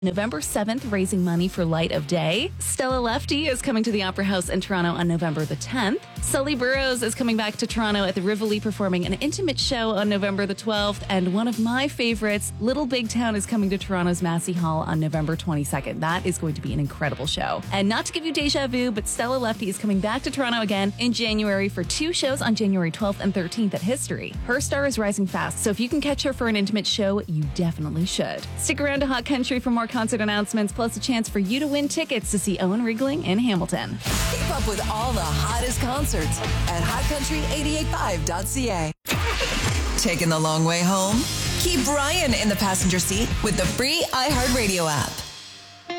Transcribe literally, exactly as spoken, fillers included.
November seventh, raising money for Light of Day. Stella Lefty is coming to the Opera House in Toronto on November the tenth. Sully Burrows is coming back to Toronto at the Rivoli performing an intimate show on November the twelfth. And one of my favorites, Little Big Town, is coming to Toronto's Massey Hall on November twenty-second. That is going to be an incredible show. And not to give you deja vu, but Stella Lefty is coming back to Toronto again in January for two shows on January twelfth and thirteenth at History. Her star is rising fast, so if you can catch her for an intimate show, you definitely should. Stick around to Hot Country for more concert announcements, plus a chance for you to win tickets to see Owen Riegling in Hamilton. Keep up with all the hottest concerts at hot country eight eight five dot c a. Taking the long way home? Keep Ryan in the passenger seat with the free iHeartRadio app.